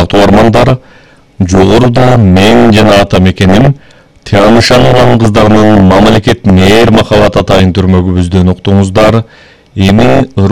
урматтуу армандар, жогоруда мен жана ата мекеним Тянышан улан кыздарынын мамлекет мээр махабат атайын төрмөгүбүздөн уктуңуздар. Эми